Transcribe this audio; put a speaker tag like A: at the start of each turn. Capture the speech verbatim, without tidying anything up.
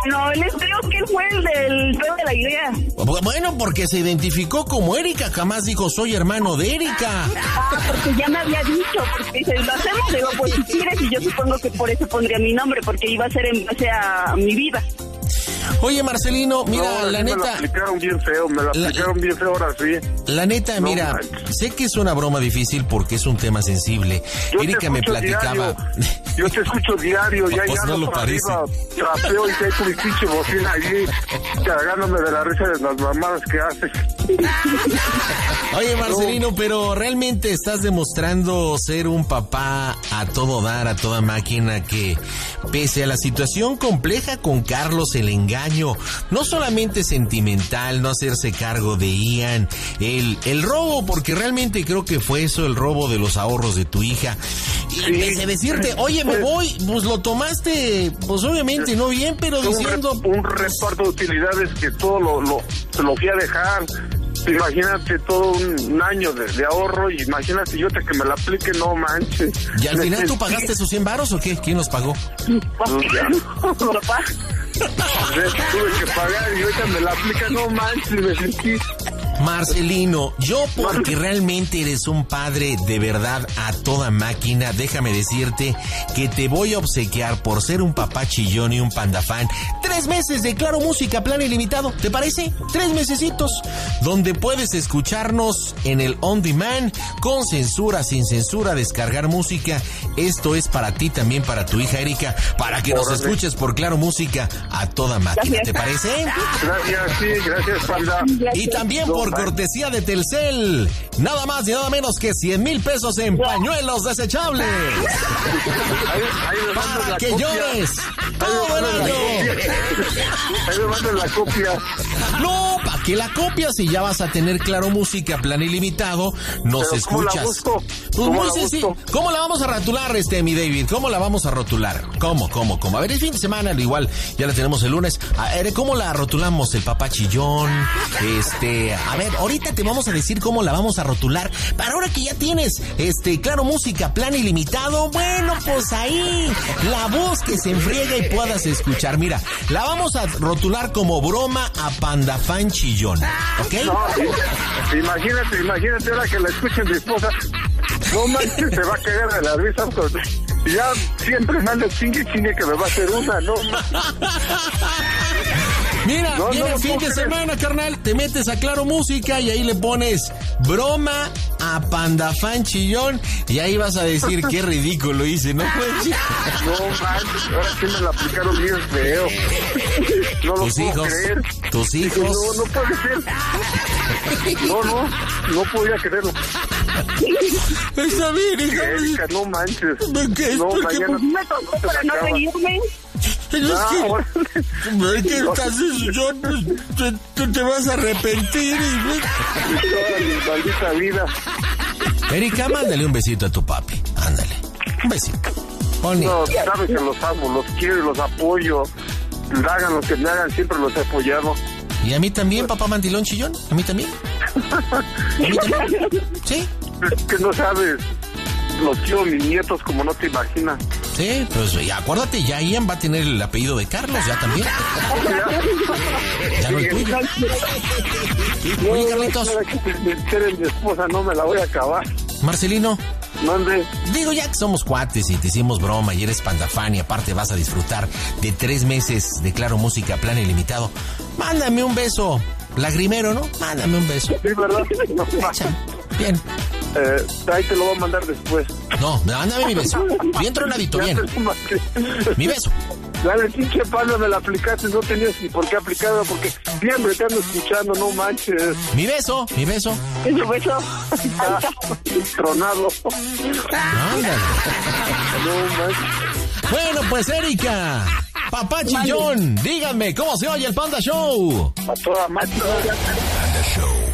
A: no, él es, creo que él fue el del pedo de la idea.
B: Bueno, porque se identificó como Erika, jamás dijo soy hermano de Erika.
A: Ah, porque ya me había dicho, porque dice, lo hacemos, digo, pues si quieres, y yo supongo que por eso pondría mi nombre, porque iba a ser en base a mi vida.
B: Oye, Marcelino, mira,
C: no,
B: la
C: sí
B: neta...
C: me la aplicaron bien feo, me la, la aplicaron bien feo ahora sí.
B: La neta, no, mira, manches. Sé que es una broma difícil porque es un tema sensible.
C: Yo
B: Erika me platicaba...
C: Diario. Yo te escucho diario, ya
B: pues
C: ya
B: no
C: no
B: lo parece.
C: Arriba, trapeo y tengo mi pinche bocina allí, cagándome de la risa de las mamadas que haces.
B: Oye, Marcelino, no. pero realmente estás demostrando ser un papá a todo dar, a toda máquina, que pese a la situación compleja con Carlos, el engaño, no solamente sentimental, no hacerse cargo de Ian, el, el robo, porque realmente creo que fue eso, el robo de los ahorros de tu hija. Y sí. Pese a decirte, oye, me voy, pues lo tomaste, pues obviamente no bien, pero
C: un
B: diciendo...
C: Re, un reparto de utilidades que todo lo, lo, lo fui a dejar. Imagínate todo un, un año de, de ahorro y imagínate yo te que me la aplique, no manches.
B: ¿Y al final tú pagaste sus cien varos o qué? ¿Quién los pagó?
A: Papá.
C: Tuve que pagar y ahorita me la aplica, no manches, me sentí...
B: Marcelino, yo porque realmente eres un padre de verdad a toda máquina, déjame decirte que te voy a obsequiar por ser un papá chillón y un panda fan, tres meses de Claro Música plan ilimitado, ¿te parece? Tres mesecitos, donde puedes escucharnos en el on demand, con censura, sin censura, descargar música. Esto es para ti, también para tu hija Erika, para que nos escuches por Claro Música a toda máquina, ¿te parece?
C: Gracias, sí, gracias, panda.
B: Y también por cortesía de Telcel, nada más y nada menos que cien mil pesos en pañuelos desechables.
C: Ahí, ahí me mandas la
B: que
C: copia.
B: Llores todo el año.
C: Ahí me mandas la copia.
B: No, ¿para qué la copias? Si ya vas a tener Claro Música plan ilimitado, nos
C: Pero
B: escuchas.
C: ¿cómo la busco?
B: Pues
C: ¿Cómo
B: muy
C: la
B: sencillo.
C: busco?
B: ¿Cómo la vamos a rotular, este, mi David? ¿Cómo la vamos a rotular? ¿Cómo, cómo, cómo? A ver, el fin de semana, igual, ya la tenemos el lunes. A ver, ¿cómo la rotulamos? El papá chillón, este... A ver, ahorita te vamos a decir cómo la vamos a rotular. Para ahora que ya tienes, este, Claro Música plan ilimitado, bueno, pues ahí, la voz que se enfriega y puedas escuchar. Mira, la vamos a rotular como broma a panda fan chillón, ¿ok?
C: No, imagínate, imagínate ahora que la escuche mi esposa. No manches, se va a cagar de la risa. Con... Ya siempre me anda chingue chingue que me va a hacer una, no manches.
B: Mira,
C: no,
B: viene
C: no,
B: el fin de semana, carnal, te metes a Claro Música y ahí le pones broma a panda fan chillón y ahí vas a decir qué ridículo hice, ¿no? Pues,
C: no manches, ahora sí me la aplicaron bien feo. No lo
B: tus
C: puedo
B: hijos,
C: creer.
B: tus hijos.
C: No, no puede ser. No, no, no podía creerlo.
B: Está bien, hija.
C: Erika, no manches.
B: ¿Qué es?
C: No,
B: Porque
C: mañana
A: Me tocó para no reírme.
B: Es
C: no,
B: que,
C: ahora...
B: es que estás, yo, te, te, te vas a arrepentir. Y...
C: Toda mi maldita vida.
B: Erika, mándale un besito a tu papi. Ándale. Un besito. Bonito.
C: No, sabes que los amo, los quiero y los apoyo. Hagan lo que me hagan, siempre los he apoyado.
B: ¿Y a mí también, papá mandilón chillón? ¿A mí también? ¿A mí también? ¿Sí?
C: Es que no sabes. Los quiero mis nietos como no te imaginas.
B: Sí, pues ya, acuérdate, ya Ian va a tener el apellido de Carlos, ya también. Ya no el tuyo. Oye, Carlitos.
C: Eres mi esposa, no me la voy a acabar.
B: Marcelino.
C: ¿Dónde?
B: Digo, ya que somos cuates y te hicimos broma y eres pandafán y aparte vas a disfrutar de tres meses de Claro Música plan ilimitado, mándame un beso. Lagrimero, ¿no? Mándame un beso.
C: Sí, ¿verdad? No,
B: bien.
C: Eh, ahí te lo voy a mandar después.
B: No, mándame mi beso. Bien tronadito, bien. Mi beso.
C: Dale, pinche palo, me la aplicaste, no tenías ni por qué aplicarla, porque siempre te ando escuchando, no manches.
B: Mi beso, mi beso.
A: ¿Es beso?
C: Ah, tronado.
B: Ándale.
C: No manches.
B: Bueno, pues Erika, papá chillón, díganme, ¿cómo se oye el Panda Show?
C: A toda máquina.
D: Panda Show.